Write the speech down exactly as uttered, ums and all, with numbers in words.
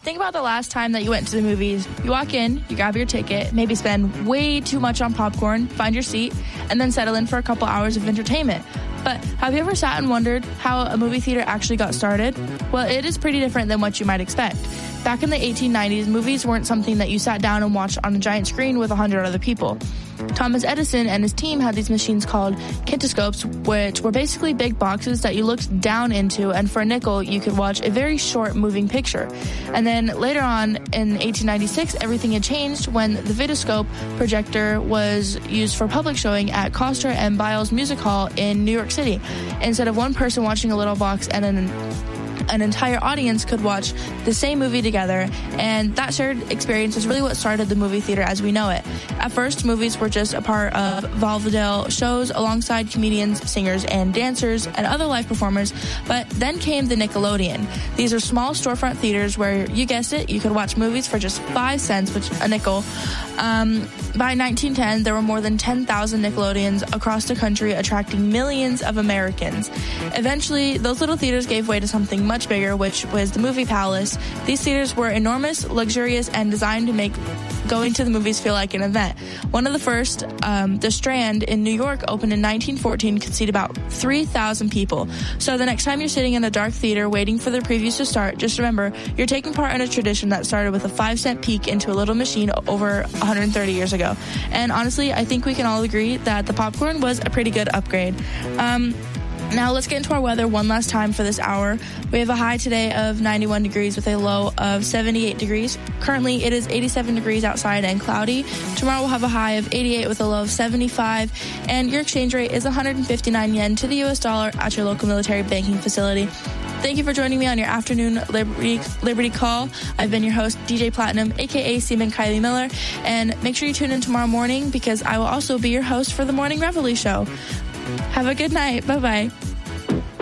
think about the last time that you went to the movies. You walk in, you grab your ticket, maybe spend way too much on popcorn, find your seat, and then settle in for a couple hours of entertainment. But have you ever sat and wondered how a movie theater actually got started? Well, it is pretty different than what you might expect. Back in the eighteen nineties, movies weren't something that you sat down and watched on a giant screen with a hundred other people. Thomas Edison and his team had these machines called kinetoscopes, which were basically big boxes that you looked down into, and for a nickel, you could watch a very short moving picture. And then later on, in eighteen ninety-six, everything had changed when the Vitascope projector was used for public showing at Coster and Biles Music Hall in New York City. Instead of one person watching a little box and an an entire audience could watch the same movie together, and that shared experience is really what started the movie theater as we know it. At first, movies were just a part of vaudeville shows alongside comedians, singers, and dancers, and other live performers, but then came the Nickelodeon. These are small storefront theaters where, you guessed it, you could watch movies for just five cents, which a nickel. Um, by nineteen ten, there were more than ten thousand Nickelodeons across the country, attracting millions of Americans. Eventually, those little theaters gave way to something much bigger, which was the Movie Palace. These theaters were enormous, luxurious, and designed to make going to the movies feel like an event. One of the first, um, the Strand in New York, opened in nineteen fourteen, could seat about three thousand people. So the next time you're sitting in a dark theater waiting for the previews to start, just remember, you're taking part in a tradition that started with a five cent peek into a little machine over one hundred thirty years ago. And honestly, I think we can all agree that the popcorn was a pretty good upgrade. Um, Now let's get into our weather one last time for this hour. We have a high today of ninety-one degrees with a low of seventy-eight degrees. Currently, it is eighty-seven degrees outside and cloudy. Tomorrow we'll have a high of eighty-eight with a low of seventy-five. And your exchange rate is one hundred fifty-nine yen to the U S dollar at your local military banking facility. Thank you for joining me on your afternoon Liberty, Liberty Call. I've been your host, D J Platinum, a k a. Seaman Kylie Miller. And make sure you tune in tomorrow morning because I will also be your host for the Morning Reveille Show. Have a good night. Bye-bye.